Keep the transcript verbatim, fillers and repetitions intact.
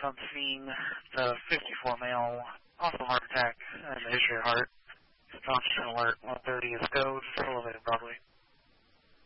on scene. The fifty-four male, possible heart attack, and the history of heart. Constant alert, one thirty is go, just elevated Broadway.